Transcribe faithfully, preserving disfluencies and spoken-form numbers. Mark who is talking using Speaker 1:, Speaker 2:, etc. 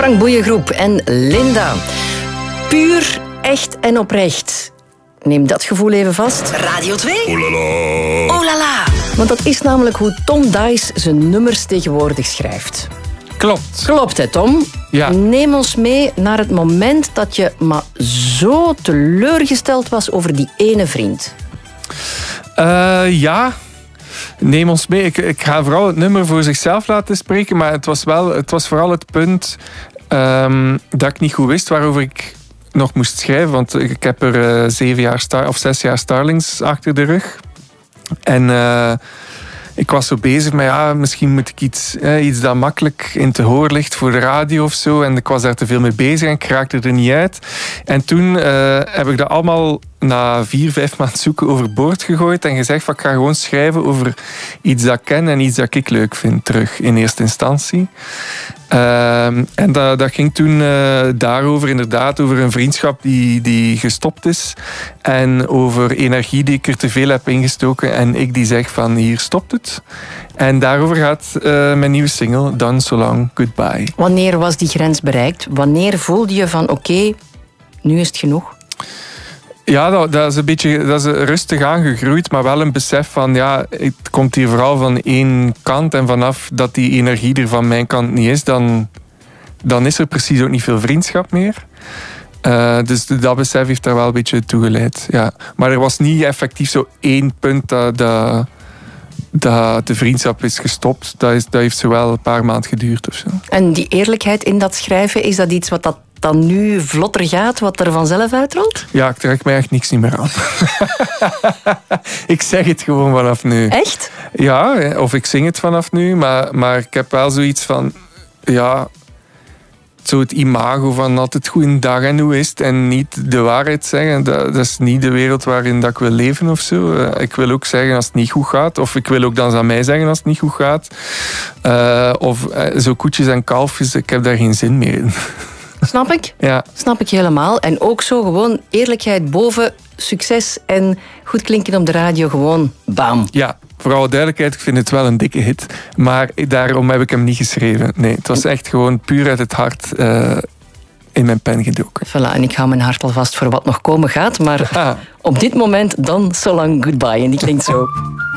Speaker 1: Frank Boeiengroep en Linda. Puur, echt en oprecht. Neem dat gevoel even vast.
Speaker 2: Radio twee.
Speaker 3: Oh la la.
Speaker 2: Oh la la.
Speaker 1: Want dat is namelijk hoe Tom Dice zijn nummers tegenwoordig schrijft.
Speaker 4: Klopt.
Speaker 1: Klopt, hè, Tom?
Speaker 4: Ja.
Speaker 1: Neem ons mee naar het moment dat je maar zo teleurgesteld was over die ene vriend.
Speaker 4: Uh, ja, neem ons mee. Ik, ik ga vooral het nummer voor zichzelf laten spreken, maar het was, wel, het was vooral het punt um, dat ik niet goed wist waarover ik nog moest schrijven, want ik heb er uh, zeven jaar star, of zes jaar Starlings achter de rug. En uh, ik was zo bezig met, ja, misschien moet ik iets, eh, iets dat makkelijk in te horen ligt voor de radio of zo. En ik was daar te veel mee bezig en ik raakte er niet uit. En toen uh, heb ik dat allemaal na vier, vijf maanden zoeken overboord gegooid en gezegd van, ik ga gewoon schrijven over iets dat ik ken en iets dat ik leuk vind terug in eerste instantie. Uh, en dat, dat ging toen uh, daarover, inderdaad, over een vriendschap die, die gestopt is en over energie die ik er te veel heb ingestoken en ik die zeg van, hier stopt het. En daarover gaat uh, mijn nieuwe single, Done So Long, Goodbye.
Speaker 1: Wanneer was die grens bereikt? Wanneer voelde je van, oké, okay, nu is het genoeg?
Speaker 4: Ja, dat, dat is een beetje dat is rustig aangegroeid, maar wel een besef van, ja, het komt hier vooral van één kant en vanaf dat die energie er van mijn kant niet is, dan, dan is er precies ook niet veel vriendschap meer. Uh, dus dat besef heeft daar wel een beetje toe geleid. Ja. Maar er was niet effectief zo één punt dat, dat, dat de vriendschap is gestopt. Dat, is, dat heeft zo wel een paar maanden geduurd of zo.
Speaker 1: En die eerlijkheid in dat schrijven, is dat iets wat dat dan nu vlotter gaat, wat er vanzelf uitrolt?
Speaker 4: Ja, ik trek mij echt niks niet meer aan. Ik zeg het gewoon vanaf nu.
Speaker 1: Echt?
Speaker 4: Ja, of ik zing het vanaf nu, maar, maar ik heb wel zoiets van, ja, zo het imago van altijd goeiedag en hoe is het en niet de waarheid zeggen. Dat, dat is niet de wereld waarin dat ik wil leven of zo. Uh, ik wil ook zeggen als het niet goed gaat, of ik wil ook dan aan mij zeggen als het niet goed gaat. Uh, of uh, zo koetjes en kalfjes, ik heb daar geen zin meer in.
Speaker 1: Snap ik?
Speaker 4: Ja.
Speaker 1: Snap ik helemaal. En ook zo gewoon eerlijkheid boven succes en goed klinken op de radio, gewoon bam.
Speaker 4: Ja, vooral duidelijkheid, ik vind het wel een dikke hit. Maar daarom heb ik hem niet geschreven. Nee, het was echt gewoon puur uit het hart uh, in mijn pen gedoken.
Speaker 1: Voilà, en ik hou mijn hart alvast voor wat nog komen gaat. Maar ah. op dit moment dan So Long Goodbye. En die klinkt zo.